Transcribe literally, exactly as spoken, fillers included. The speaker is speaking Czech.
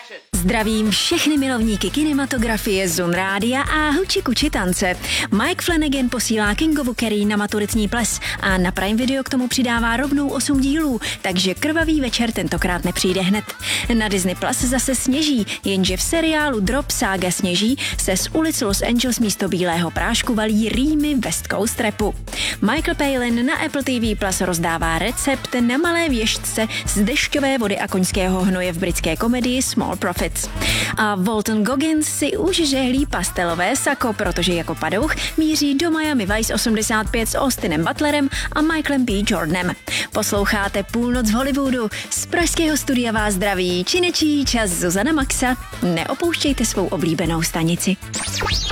Zdravím všechny milovníky kinematografie, Zun Rádia a huči kuči tance. Mike Flanagan posílá Kingovu Carrie na maturitní ples a na Prime Video k tomu přidává rovnou osm dílů, takže krvavý večer tentokrát nepřijde hned. Na Disney Plus zase sněží, jenže v seriálu Drop Sága sněží se z ulic Los Angeles místo bílého prášku valí rýmy West Coast rapu. Michael Palin na Apple T V Plus rozdává recept na malé věžce z dešťové vody a koňského hnoje v britské komedii Small Profits. A Walton Goggins si už žehlí pastelové sako, protože jako padouch míří do Miami Vice osmdesát pět s Austinem Butlerem a Michaelem B. Jordanem. Posloucháte Půlnoc v Hollywoodu. Z pražského studia vás zdraví činečí čas Zuzana Maxa. Neopouštějte svou oblíbenou stanici.